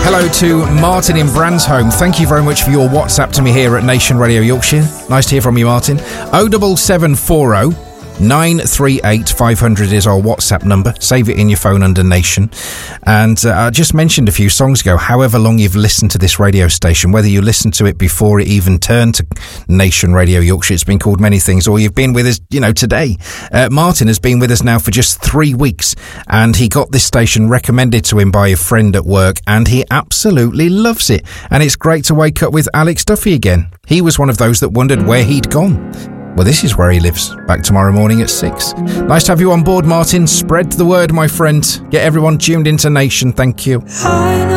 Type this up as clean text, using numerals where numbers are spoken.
Hello to Martin in Bransholm. Thank you very much for your WhatsApp to me here at Nation Radio Yorkshire. Nice to hear from you, Martin. 07740 938 500 is our WhatsApp number. Save it in your phone under Nation. And I just mentioned a few songs ago, however long you've listened to this radio station, whether you listened to it before it even turned to Nation Radio Yorkshire, it's been called many things, or you've been with us, today. Martin has been with us now for just 3 weeks, and he got this station recommended to him by a friend at work, and he absolutely loves it. And it's great to wake up with Alex Duffy again. He was one of those that wondered where he'd gone. Well, this is where he lives. Back tomorrow morning at 6. Nice to have you on board, Martin. Spread the word, my friend. Get everyone tuned into Nation. Thank you.